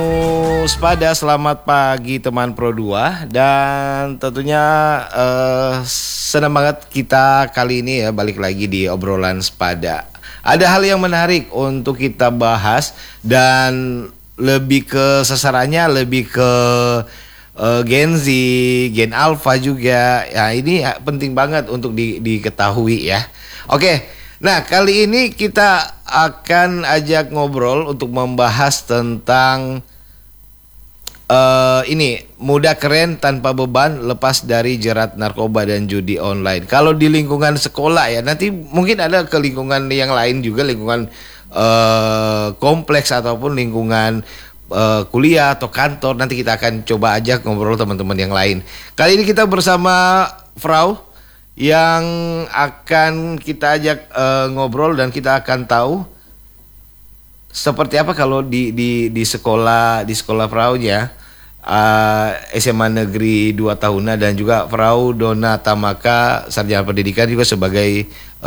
Sepada selamat pagi teman Pro 2 dan tentunya senang banget kita kali ini ya balik lagi di obrolan Sepada. Ada hal yang menarik untuk kita bahas dan lebih ke sasarannya lebih ke Gen Z, Gen Alpha juga. Ya ini penting banget untuk diketahui ya. Oke. Nah, kali ini kita akan ajak ngobrol untuk membahas tentang ini muda keren tanpa beban lepas dari jerat narkoba dan judi online. Kalau di lingkungan sekolah ya, nanti mungkin ada ke lingkungan yang lain juga, lingkungan kompleks ataupun lingkungan kuliah atau kantor. Nanti kita akan coba ajak ngobrol teman-teman yang lain. Kali ini kita bersama Frau yang akan kita ajak ngobrol dan kita akan tahu seperti apa kalau di sekolah Fraunya. SMA Negeri 2 Tahuna dan juga Frau Dona Tamaka sarjana pendidikan juga sebagai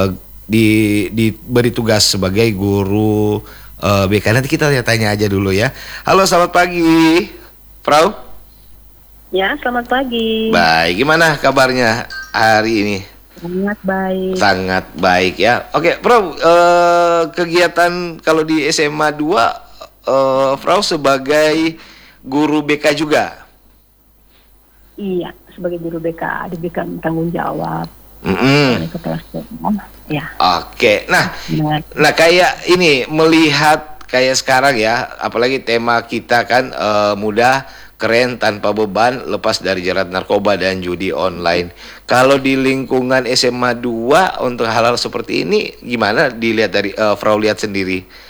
diberi tugas sebagai guru BK. Nanti kita tanya aja dulu ya. Halo, selamat pagi, Frau. Ya, selamat pagi. Baik, gimana kabarnya hari ini? Sangat baik. Sangat baik ya. Oke, Frau, kegiatan kalau di SMA 2 Frau sebagai guru BK juga? Iya, sebagai guru BK diberikan tanggung jawab kepala sekolah. Ya. Oke, nah kayak ini melihat kayak sekarang ya, apalagi tema kita kan muda keren tanpa beban lepas dari jerat narkoba dan judi online. Kalau di lingkungan SMA 2 untuk hal-hal seperti ini gimana dilihat dari Frau lihat sendiri?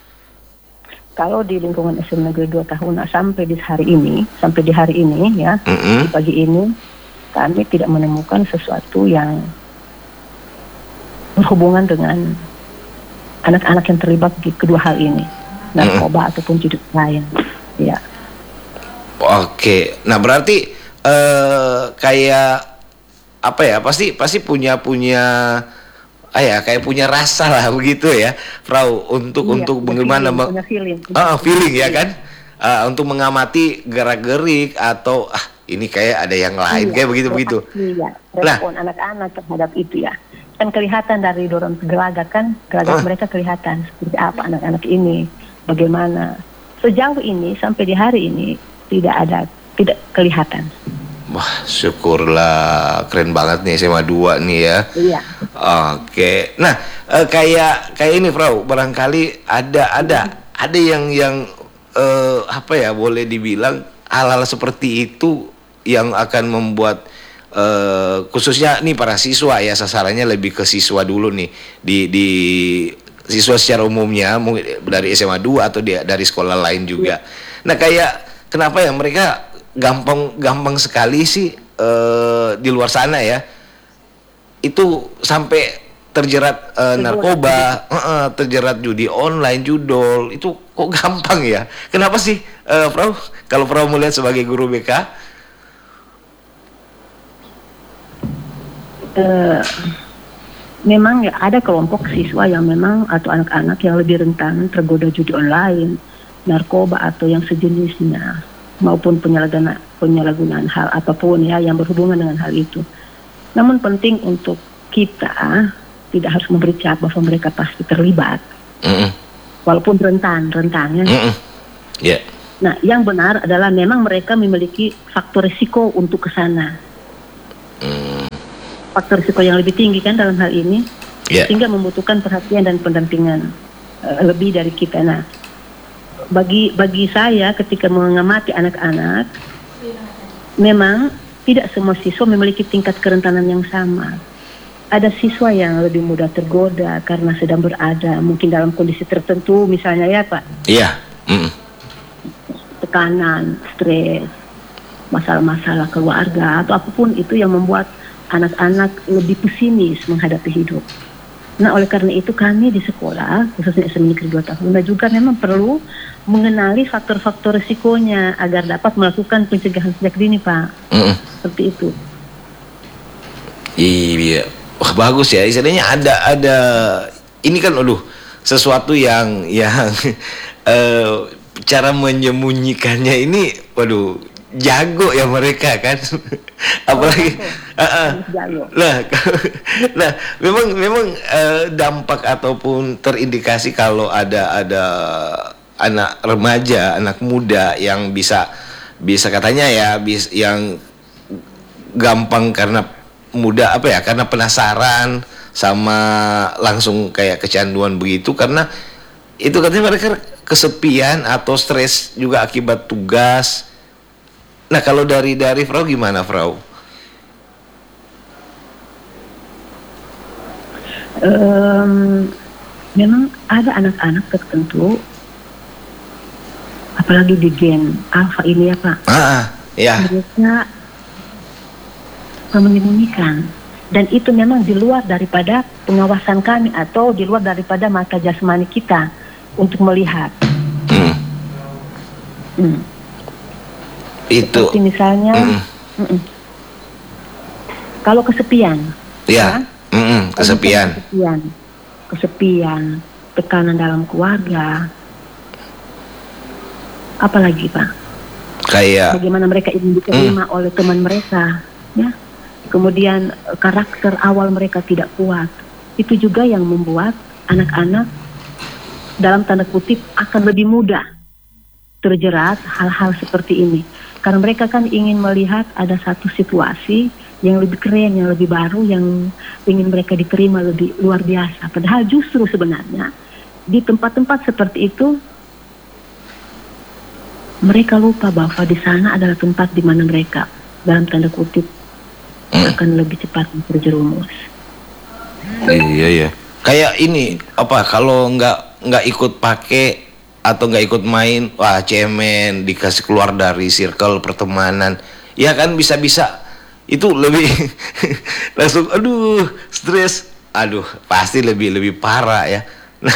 Kalau di lingkungan SMA Negeri 2 Tahun sampai di hari ini ya, di pagi ini kami tidak menemukan sesuatu yang berhubungan dengan anak-anak yang terlibat di kedua hal ini, narkoba ataupun judi lain. Ya. Oke, nah berarti kayak apa ya? Pasti punya kayak punya rasa lah begitu ya, Frau, untuk bagaimana feeling ya kan, untuk mengamati gerak-gerik atau ini kayak ada yang lain kayak begitu. Iya, respon anak-anak terhadap itu ya. Kan kelihatan dari dorong gelagat mereka kelihatan seperti apa anak-anak ini, bagaimana. Sejauh ini sampai di hari ini tidak kelihatan. Wah, syukurlah, keren banget nih SMA 2 nih ya. Iya. Oke. Nah, kayak ini, Frau, barangkali ada yang boleh dibilang hal-hal seperti itu yang akan membuat khususnya nih para siswa ya, sasarannya lebih ke siswa dulu nih di siswa secara umumnya mungkin dari SMA 2 atau dari sekolah lain juga. Nah, kayak kenapa ya mereka gampang sekali sih di luar sana ya itu sampai terjerat narkoba, terjerat judi online, judol, itu kok gampang ya? Kenapa sih, Frau? Kalau Frau melihat sebagai guru BK? Memang ya ada kelompok siswa yang memang atau anak-anak yang lebih rentan tergoda judi online, narkoba atau yang sejenisnya, maupun penyalahgunaan hal apapun ya yang berhubungan dengan hal itu. Namun penting untuk kita tidak harus memberi cap bahwa mereka pasti terlibat, walaupun rentannya. Yeah. Nah, yang benar adalah memang mereka memiliki faktor risiko untuk ke sana. Faktor risiko yang lebih tinggi kan dalam hal ini, sehingga membutuhkan perhatian dan pendampingan lebih dari kita. Nah, bagi saya ketika mengamati anak-anak, memang tidak semua siswa memiliki tingkat kerentanan yang sama. Ada siswa yang lebih mudah tergoda karena sedang berada mungkin dalam kondisi tertentu, misalnya ya Pak. Iya. Tekanan, stres, masalah-masalah keluarga atau apapun itu yang membuat anak-anak lebih pesimis menghadapi hidup. Nah, oleh karena itu kami di sekolah, khususnya SMA Negeri 2 Tahun, juga memang perlu mengenali faktor-faktor risikonya agar dapat melakukan pencegahan sejak dini, Pak. Seperti itu. Iya, wah bagus ya. Istilahnya ada ini kan, sesuatu yang cara menyembunyikannya ini, waduh, jago ya mereka kan. Apalagi nah memang dampak ataupun terindikasi kalau ada anak remaja, anak muda yang bisa katanya ya yang gampang karena muda karena penasaran sama langsung kayak kecanduan begitu, karena itu katanya mereka kesepian atau stres juga akibat tugas. Nah, kalau dari Frau gimana, Frau? Memang ada anak-anak tertentu, apalagi di gen alfa ini ya Pak. Ya. Mereka menyembunyikan, dan itu memang di luar daripada pengawasan kami atau di luar daripada mata jasmani kita untuk melihat. Itu. Seperti misalnya, kalau kesepian, ya, kesepian, tekanan dalam keluarga, apalagi Pak? Kayak bagaimana mereka ingin diterima oleh teman mereka, ya. Kemudian karakter awal mereka tidak kuat. Itu juga yang membuat anak-anak dalam tanda kutip akan lebih mudah terjerat hal-hal seperti ini. Karena mereka kan ingin melihat ada satu situasi yang lebih keren, yang lebih baru, yang ingin mereka diterima lebih luar biasa. Padahal justru sebenarnya di tempat-tempat seperti itu mereka lupa bahwa di sana adalah tempat di mana mereka dalam tanda kutip akan lebih cepat terjerumus. Iya. Kayak ini kalau nggak ikut pakai atau nggak ikut main, wah cemen, dikasih keluar dari circle pertemanan. Ya kan bisa itu lebih langsung stres. Pasti lebih parah ya. Nah,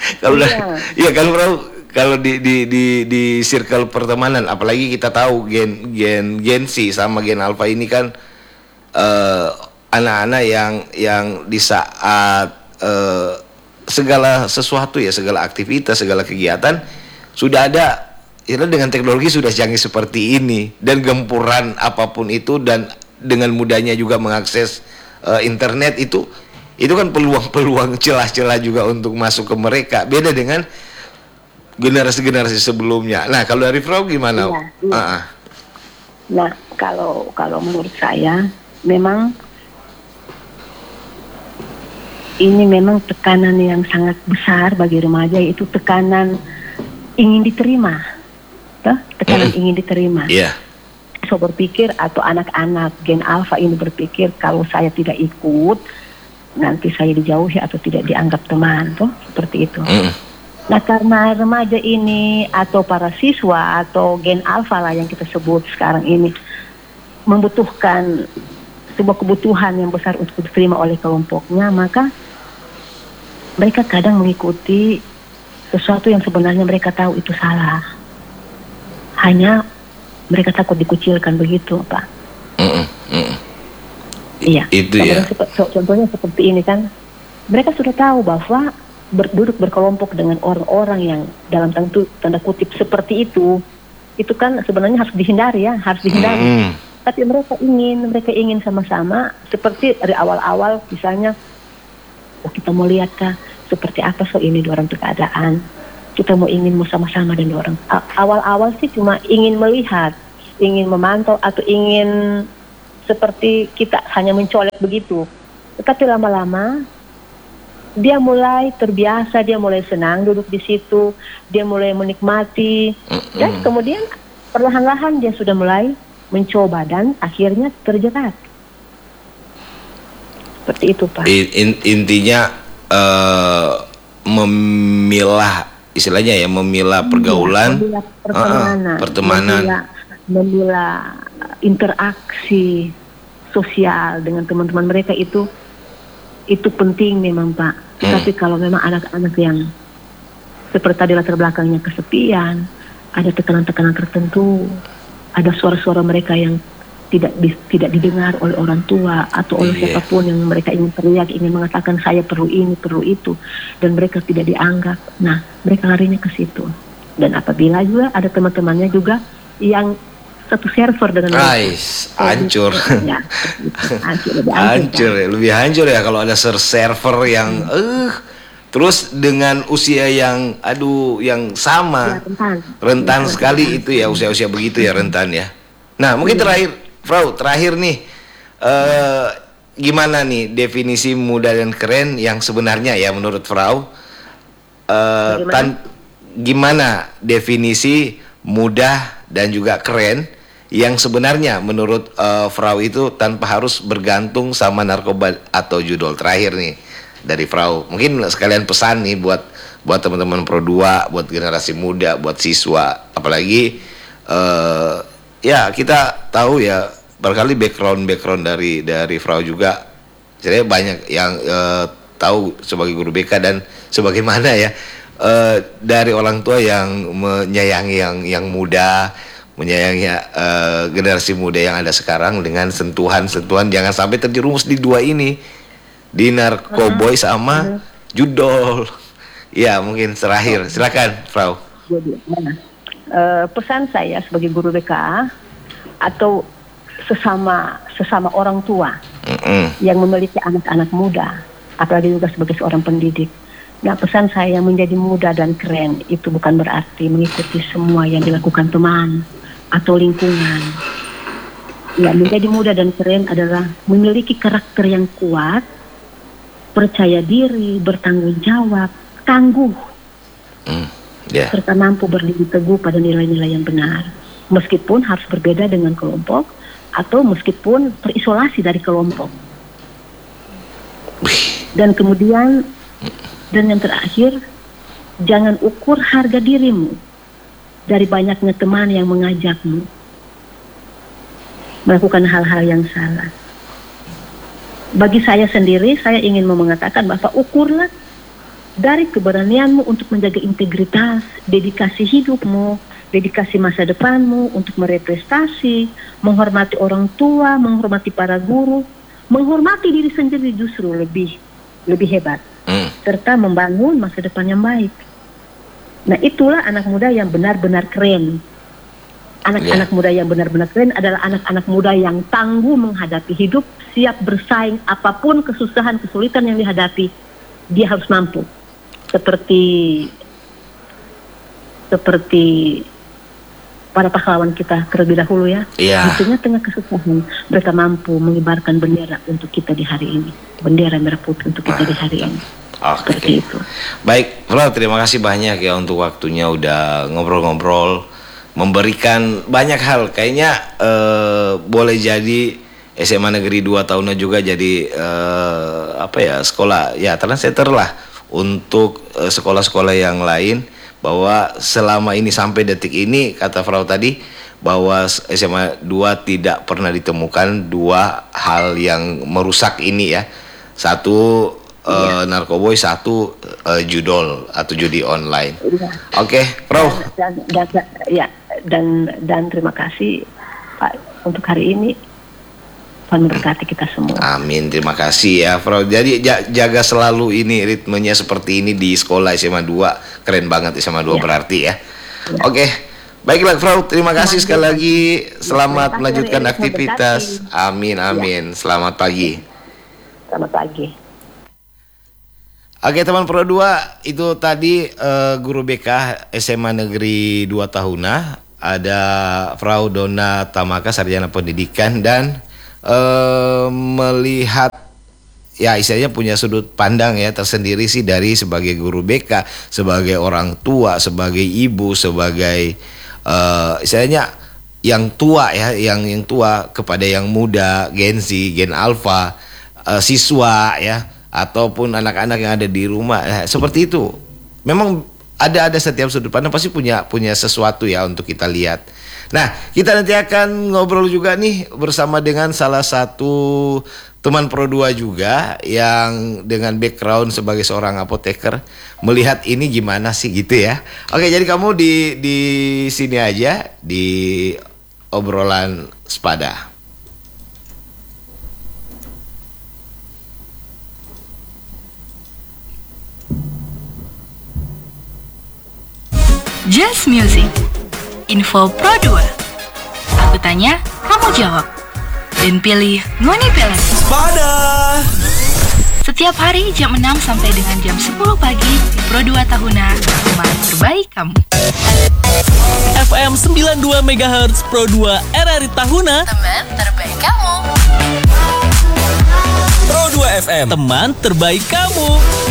kalau di circle pertemanan, apalagi kita tahu gen C sama gen alpha ini kan anak-anak yang di saat segala sesuatu ya, segala aktivitas, segala kegiatan sudah ada dengan teknologi sudah canggih seperti ini, dan gempuran apapun itu dan dengan mudahnya juga mengakses internet itu kan peluang celah-celah juga untuk masuk ke mereka, beda dengan generasi sebelumnya. Nah, kalau dari Frau gimana? Iya. Nah, kalau menurut saya memang ini memang tekanan yang sangat besar bagi remaja, yaitu tekanan ingin diterima. Tekanan ingin diterima. Yeah. So berpikir, atau anak-anak gen alpha ini berpikir, kalau saya tidak ikut nanti saya dijauhi atau tidak dianggap teman, seperti itu. Nah, karena remaja ini atau para siswa atau gen alpha lah yang kita sebut sekarang ini membutuhkan sebuah kebutuhan yang besar untuk diterima oleh kelompoknya, maka mereka kadang mengikuti sesuatu yang sebenarnya mereka tahu itu salah. Hanya mereka takut dikucilkan, begitu, Pak. Iya. Itu ya. Contohnya seperti ini kan, mereka sudah tahu bahwa duduk berkelompok dengan orang-orang yang dalam tanda kutip seperti itu kan sebenarnya harus dihindari ya, harus dihindari. Tapi mereka ingin sama-sama, seperti dari awal-awal misalnya, kita mau lihat kah seperti apa ini orang keadaan, kita mau sama-sama dengan orang. Awal-awal sih cuma ingin melihat, ingin memantau, atau ingin seperti kita hanya mencolek begitu. Tetapi lama-lama dia mulai terbiasa, dia mulai senang duduk di situ, dia mulai menikmati, dan kemudian perlahan-lahan dia sudah mulai mencoba dan akhirnya terjerat. Seperti itu, Pak. Intinya memilah, istilahnya ya, memilah pergaulan, pertemanan, memilah interaksi sosial dengan teman-teman mereka, itu penting memang, Pak. Tapi kalau memang anak-anak yang seperti tadi latar belakangnya kesepian, ada tekanan-tekanan tertentu, ada suara-suara mereka yang tidak didengar oleh orang tua atau oleh siapapun, yang mereka ingin teriak, ingin mengatakan saya perlu ini, perlu itu, dan mereka tidak dianggap. Nah, mereka larinya ke situ. Dan apabila juga ada teman-temannya juga yang satu server dengan hancur. Ya, hancur, lebih hancur ya kalau ada server yang terus dengan usia yang yang sama, ya, rentan sekali itu ya, usia-usia begitu ya, rentan ya. Nah, mungkin terakhir, Frau, nih, gimana nih definisi muda dan keren yang sebenarnya ya menurut Frau? Gimana definisi muda dan juga keren yang sebenarnya menurut Frau itu tanpa harus bergantung sama narkoba atau judol? Terakhir nih dari Frau, mungkin sekalian pesan nih buat teman-teman Pro 2, buat generasi muda, buat siswa, apalagi ya kita tahu ya barangkali background dari Frau juga, saya banyak yang tahu sebagai guru BK dan sebagaimana ya dari orang tua yang menyayangi yang muda, menyayangi generasi muda yang ada sekarang dengan sentuhan-sentuhan jangan sampai terjerumus di dua ini, di narkoboy sama judol. Ya, mungkin terakhir, silakan, Frau. Pesan saya sebagai guru BK atau sesama orang tua yang memiliki anak-anak muda, apalagi juga sebagai seorang pendidik. Nah, pesan saya, menjadi muda dan keren itu bukan berarti mengikuti semua yang dilakukan teman atau lingkungan. Ya, menjadi muda dan keren adalah memiliki karakter yang kuat, percaya diri, bertanggung jawab, tangguh, serta mampu berdiri teguh pada nilai-nilai yang benar. Meskipun harus berbeda dengan kelompok atau meskipun terisolasi dari kelompok. Dan kemudian, dan yang terakhir, jangan ukur harga dirimu dari banyaknya teman yang mengajakmu melakukan hal-hal yang salah. Bagi saya sendiri, saya ingin mengatakan bahwa ukurlah dari keberanianmu untuk menjaga integritas, dedikasi hidupmu, dedikasi masa depanmu untuk meraih prestasi, menghormati orang tua, menghormati para guru, menghormati diri sendiri justru lebih hebat, serta membangun masa depan yang baik. Nah, itulah anak muda yang benar-benar keren. Anak-anak muda yang benar-benar keren adalah anak-anak muda yang tangguh menghadapi hidup, siap bersaing apapun kesusahan, kesulitan yang dihadapi, dia harus mampu. Seperti para pahlawan kita terlebih dahulu ya. Di tengah kesusahan mereka mampu mengibarkan bendera untuk kita di hari ini, bendera merah putih untuk kita di hari ini. Seperti itu. Baik, Frau, terima kasih banyak ya untuk waktunya, udah ngobrol-ngobrol, memberikan banyak hal. Kayaknya boleh jadi SMA Negeri 2 Tahuna juga jadi sekolah ya trendsetter lah untuk sekolah-sekolah yang lain, bahwa selama ini sampai detik ini, kata Frau tadi, bahwa SMA 2 tidak pernah ditemukan dua hal yang merusak ini ya. Satu narkoboy, satu judol atau judi online. Oke, Frau. Dan terima kasih Pak untuk hari ini. Tuhan memberkati kita semua. Amin, terima kasih ya, Frau. Jadi jaga selalu ini ritmenya seperti ini di sekolah SMA 2. Keren banget SMA 2 berarti ya. Oke. Baiklah, Frau, terima kasih sekali lagi. Selamat melanjutkan aktivitas. Amin. Selamat pagi. Selamat pagi. Oke, teman Pro 2, itu tadi guru BK SMA Negeri 2 Tahuna, ada Frau Donna Tamaka, sarjana pendidikan, dan melihat ya istilahnya punya sudut pandang ya tersendiri sih dari sebagai guru BK, sebagai orang tua, sebagai ibu, sebagai istilahnya yang tua ya, yang tua kepada yang muda, Gen Z, Gen Alpha, siswa ya, ataupun anak-anak yang ada di rumah. Seperti itu. Memang ada setiap sudut pandang pasti punya sesuatu ya untuk kita lihat. Nah, kita nanti akan ngobrol juga nih bersama dengan salah satu teman Pro 2 juga yang dengan background sebagai seorang apoteker, melihat ini gimana sih gitu ya. Oke, jadi kamu di sini aja di obrolan sepada. Just Music. Info Pro 2. Aku tanya, kamu jawab. Dan pilih Ngoni Pelet. Pada Setiap hari jam 6 sampai dengan jam 10 pagi di Pro 2 Tahuna, teman terbaik kamu. FM 92 MHz Pro 2 RRI Tahuna, Teman terbaik kamu. Pro 2 FM, teman terbaik kamu.